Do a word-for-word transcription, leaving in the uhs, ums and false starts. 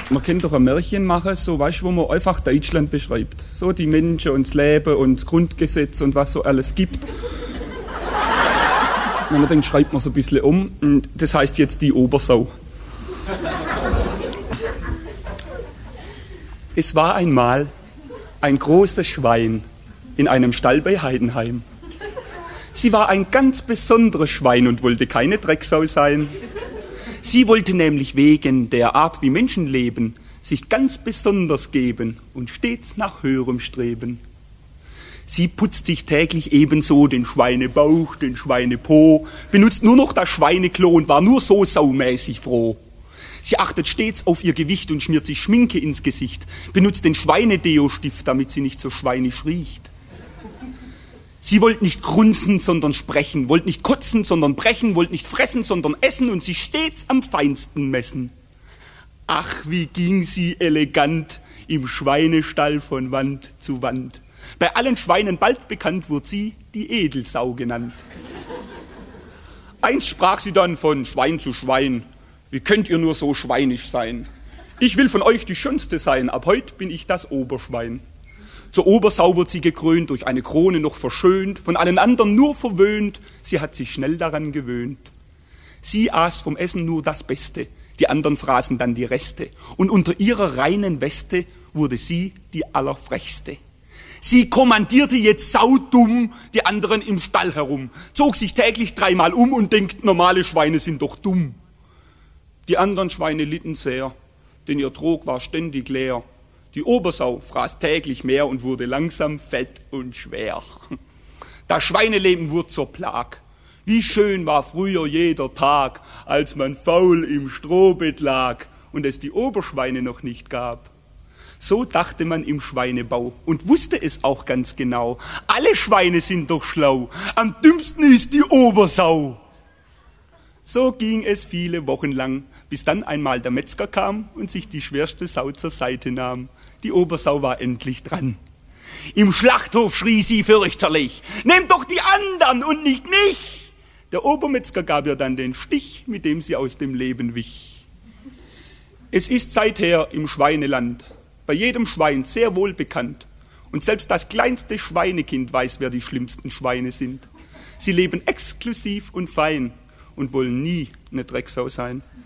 Man kann doch ein Märchen machen, so, weißt, wo man einfach Deutschland beschreibt. So die Menschen und das Leben und das Grundgesetz und was so alles gibt. Wenn man denkt, schreibt man so ein bisschen um. Und das heißt jetzt die Obersau. Es war einmal ein großes Schwein in einem Stall bei Heidenheim. Sie war ein ganz besonderes Schwein und wollte keine Drecksau sein. Sie wollte nämlich wegen der Art, wie Menschen leben, sich ganz besonders geben und stets nach höherem streben. Sie putzt sich täglich ebenso den Schweinebauch, den Schweinepo, benutzt nur noch das Schweineklo und war nur so saumäßig froh. Sie achtet stets auf ihr Gewicht und schmiert sich Schminke ins Gesicht, benutzt den Schweinedeo-Stift, damit sie nicht so schweinisch riecht. Sie wollte nicht grunzen, sondern sprechen, wollte nicht kotzen, sondern brechen, wollte nicht fressen, sondern essen und sich stets am feinsten messen. Ach, wie ging sie elegant im Schweinestall von Wand zu Wand. Bei allen Schweinen bald bekannt wurde sie die Edelsau genannt. Einst sprach sie dann von Schwein zu Schwein: Wie könnt ihr nur so schweinisch sein? Ich will von euch die Schönste sein, ab heut bin ich das Oberschwein. Zur Obersau wird sie gekrönt, durch eine Krone noch verschönt, von allen anderen nur verwöhnt, sie hat sich schnell daran gewöhnt. Sie aß vom Essen nur das Beste, die anderen fraßen dann die Reste, und unter ihrer reinen Weste wurde sie die Allerfrechste. Sie kommandierte jetzt saudumm die anderen im Stall herum, zog sich täglich dreimal um und denkt, normale Schweine sind doch dumm. Die anderen Schweine litten sehr, denn ihr Trog war ständig leer. Die Obersau fraß täglich mehr und wurde langsam fett und schwer. Das Schweineleben wurde zur Plag. Wie schön war früher jeder Tag, als man faul im Strohbett lag und es die Oberschweine noch nicht gab. So dachte man im Schweinebau und wusste es auch ganz genau. Alle Schweine sind doch schlau, am dümmsten ist die Obersau. So ging es viele Wochen lang, bis dann einmal der Metzger kam und sich die schwerste Sau zur Seite nahm. Die Obersau war endlich dran. Im Schlachthof schrie sie fürchterlich: Nehmt doch die anderen und nicht mich! Der Obermetzger gab ihr dann den Stich, mit dem sie aus dem Leben wich. Es ist seither im Schweineland bei jedem Schwein sehr wohl bekannt. Und selbst das kleinste Schweinekind weiß, wer die schlimmsten Schweine sind. Sie leben exklusiv und fein und wollen nie eine Drecksau sein.